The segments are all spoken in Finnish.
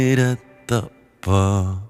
tapaa.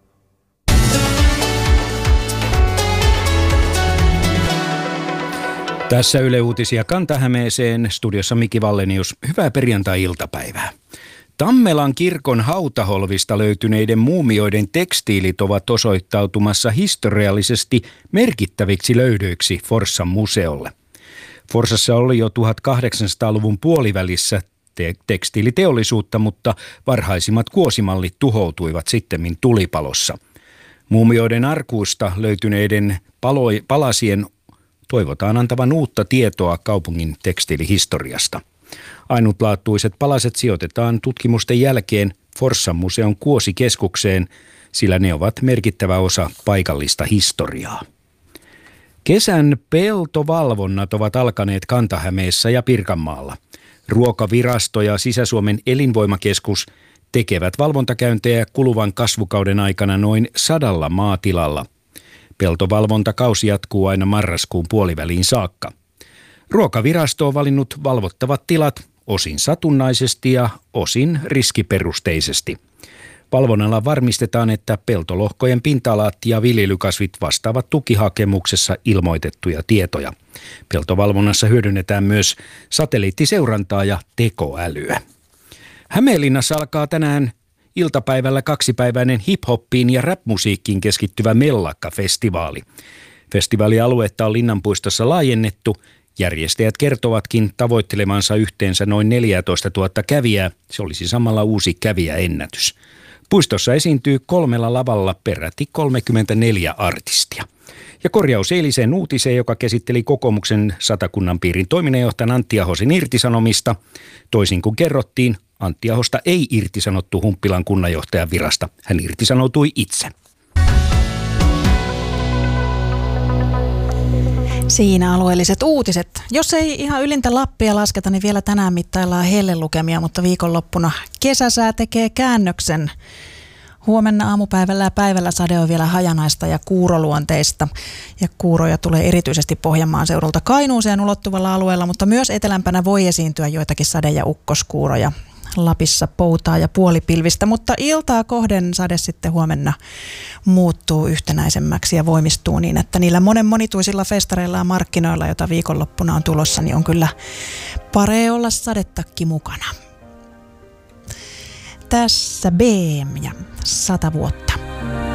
Tässä Yle Uutisia Kanta-Hämeeseen, studiossa Miki Vallenius. Hyvää perjantai-iltapäivää. Tammelan kirkon hautaholvista löytyneiden muumioiden tekstiilit ovat osoittautumassa historiallisesti merkittäviksi löydöiksi Forssan museolle. Forssassa oli jo 1800-luvun puolivälissä tekstiiliteollisuutta, mutta varhaisimmat kuosimallit tuhoutuivat sittemmin tulipalossa. Muumioiden arkuista löytyneiden palasien toivotaan antavan uutta tietoa kaupungin tekstiilihistoriasta. Ainutlaatuiset palaset sijoitetaan tutkimusten jälkeen Forssan museon Kuosikeskukseen, sillä ne ovat merkittävä osa paikallista historiaa. Kesän peltovalvonnat ovat alkaneet Kanta-Hämeessä ja Pirkanmaalla. Ruokavirasto ja Sisä-Suomen elinvoimakeskus tekevät valvontakäyntejä kuluvan kasvukauden aikana noin 100 maatilalla. Peltovalvontakausi jatkuu aina marraskuun puoliväliin saakka. Ruokavirasto on valinnut valvottavat tilat osin satunnaisesti ja osin riskiperusteisesti. Valvonnalla varmistetaan, että peltolohkojen pinta-alat ja viljelykasvit vastaavat tukihakemuksessa ilmoitettuja tietoja. Peltovalvonnassa hyödynnetään myös satelliittiseurantaa ja tekoälyä. Hämeenlinnassa alkaa tänään iltapäivällä 2-päiväinen hip-hoppiin ja rap-musiikkiin keskittyvä Mellakka-festivaali. Festivaalialuetta on Linnanpuistossa laajennettu. Järjestäjät kertovatkin tavoittelemansa yhteensä noin 14 000 kävijää. Se olisi samalla uusi kävijäennätys. Puistossa esiintyy 3 lavalla peräti 34 artistia. Ja korjaus eiliseen uutiseen, joka käsitteli kokoomuksen Satakunnan piirin toiminnanjohtajan Antti Ahosen irtisanomista. Toisin kuin kerrottiin, Antti Ahosta ei irtisanottu Humppilan kunnanjohtajan virasta. Hän irtisanoutui itse. Siinä alueelliset uutiset. Jos ei ihan ylintä Lappia lasketa, niin vielä tänään mittaillaan hellelukemia, mutta viikonloppuna kesäsää tekee käännöksen. Huomenna aamupäivällä ja päivällä sade on vielä hajanaista ja kuuroluonteista. Ja kuuroja tulee erityisesti Pohjanmaan seudulta Kainuuseen ulottuvalla alueella, mutta myös etelämpänä voi esiintyä joitakin sade- ja ukkoskuuroja. Lapissa poutaa ja puolipilvistä, mutta iltaa kohden sade sitten huomenna muuttuu yhtenäisemmäksi ja voimistuu niin, että niillä monituisilla festareilla ja markkinoilla, joita viikonloppuna on tulossa, niin on kyllä paree olla sadetakki mukana. Tässä BM ja 100 vuotta.